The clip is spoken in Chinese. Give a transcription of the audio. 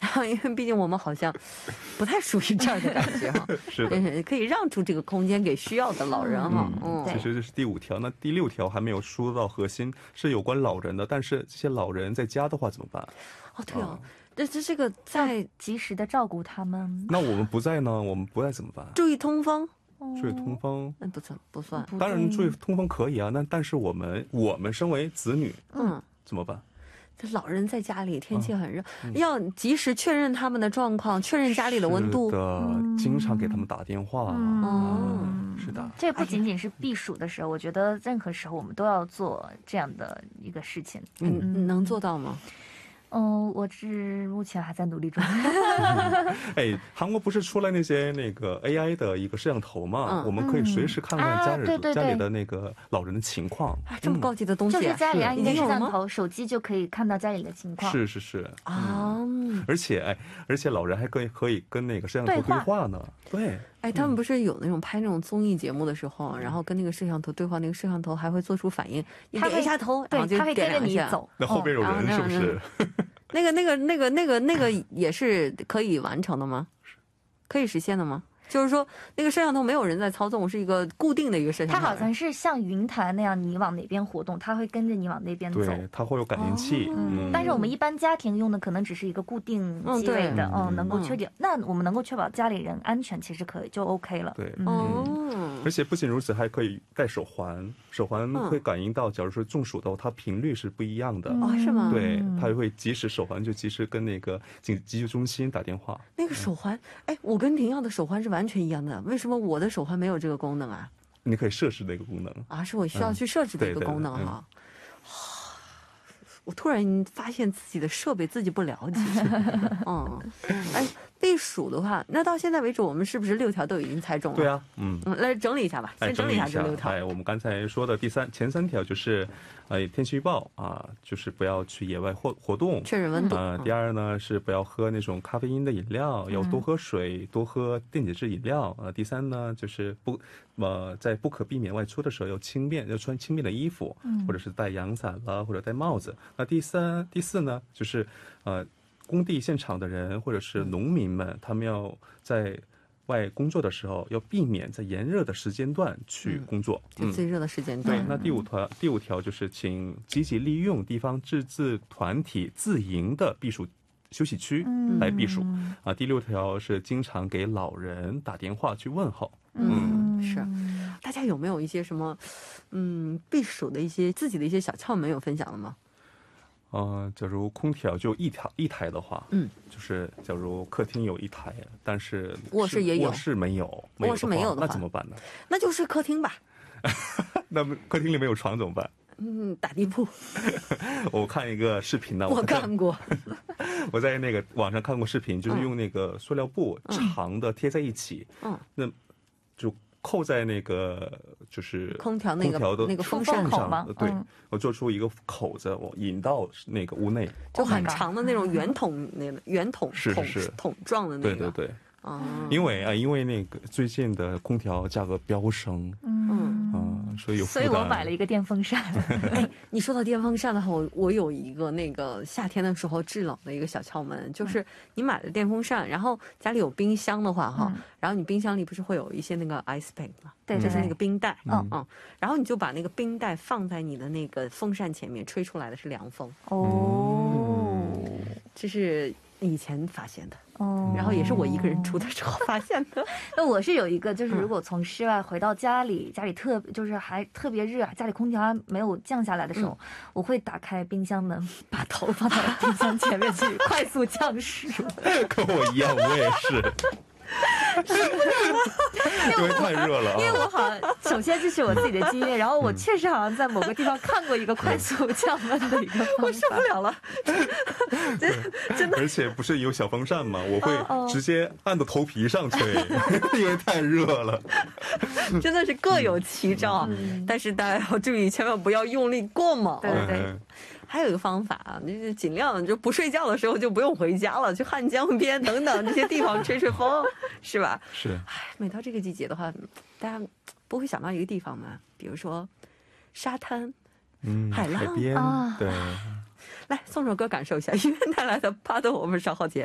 因为毕竟我们好像不太属于这儿的感觉哈。 是的， 可以让出这个空间给需要的老人哈。 其实这是第5条，那第6条还没有说到核心，是有关老人的，但是这些老人在家的话怎么办？ 哦，对哦，这个在及时的照顾他们。 那我们不在呢，我们不在怎么办？ 注意通风。 注意通风， 不算。 当然注意通风可以啊，但是我们身为子女，怎么办？ 这老人在家里天气很热，要及时确认他们的状况，确认家里的温度。 是的，经常给他们打电话。是的， 这不仅仅是避暑的时候，我觉得任何时候我们都要做这样的一个事情。 能做到吗？ 我是目前还在努力中。 哎，韩国不是出来那些AI 的一个摄像头嘛？我们可以随时看看家里的那个老人的情况。 这么高级的东西， 就是家里安一个摄像头，手机就可以看到家里的情况。 是啊，而且老人还可以跟那个摄像头对话呢。对。 哎，他们不是有那种拍那种综艺节目的时候，然后跟那个摄像头对话，那个摄像头还会做出反应，你点一下头，然后就点两下。 那后边有人是不是？ 那个也是可以完成的吗？可以实现的吗？就是说那个摄像头没有人在操纵，是一个固定的一个摄像头。 它好像是像云台那样，你往哪边活动，它会跟着你往那边走。 对，它会有感应器。 但是我们一般家庭用的可能只是一个固定机位的，能够确定。那我们能够确保家里人安全，其实可以就 OK 了。 对，而且不仅如此，还可以戴手环，手环会感应到，假如说中暑的话，它频率是不一样的。 是吗？ 对，它会手环就及时跟那个急救中心打电话。 那个手环，哎，我跟婷耀的手环是完全一样的，为什么我的手环没有这个功能啊？ 你可以设置那个功能啊， 是我需要去设置的一个功能哈。我突然发现自己的设备自己不了解。哎，避暑的话，那到现在为止，我们是不是6条都已经猜中了？ 对啊， 来整理一下吧，先整理一下这6条。 我们刚才说的前3条就是，天气预报啊，就是不要去野外活动， 确认温度。 第2呢是不要喝那种咖啡因的饮料，要多喝水，多喝电解质饮料。第3呢就是在不可避免外出的时候要穿轻便的衣服，或者是带阳伞了，或者戴帽子。那第4呢就是工地现场的人或者是农民们，他们要在外工作的时候要避免在炎热的时间段去工作， 最热的时间段。 对，那第5条就是请积极利用地方自治团体自营的避暑休息区来避暑。第6条是经常给老人打电话去问候。 是。大家有没有一些什么避暑的自己的一些小窍门有分享了吗？ 假如空调就一台的话，就是假如客厅有1台，但是卧室也有， 卧室没有的话，那怎么办呢？ 那就是客厅吧。 那么客厅里没有床怎么办？ 打地铺。 我看一个视频呢， 我看过。 我在那个网上看过视频，就是用那个塑料布长的贴在一起，那就扣在那个就是空调的那个风扇上， 对，我做出一个口子，我引到那个屋内， 就很长的那种圆筒筒状的那个。 对。因为那个最近的空调价格飙升，所以我买了一个电风扇。 哎，你说到电风扇的话，我有一个那个夏天的时候制冷的一个小窍门，就是你买了电风扇，然后家里有冰箱的话哈，然后你冰箱里不是会有一些那个 ice pack 嘛，对，就是那个冰袋，然后你就把那个冰袋放在你的那个风扇前面，吹出来的是凉风。这是以前发现的。然后也是我一个人住的时候发现的。 那我是有一个，就是如果从室外回到家里就是还特别热，家里空调还没有降下来的时候，我会打开冰箱门，把头放到冰箱前面去快速降湿。 跟我一样，我也是。因为太热了， 因为我好像首先这是我自己的经验，然后我确实好像在某个地方看过一个快速降温的一个方法。 我受不了了，真的。 而且不是有小风扇吗？我会直接按到头皮上吹，因为太热了。 真的是各有奇招，但是大家要注意，千万不要用力过猛。 对。 还有一个方法啊，就是尽量就不睡觉的时候就不用回家了，去汉江边等等这些地方吹吹风，是吧？ 是。 每到这个季节的话，大家不会想到一个地方吗？比如说沙滩、海浪、 海边，对。 来送首歌感受一下，音乐带来的《巴豆》，我们稍后见。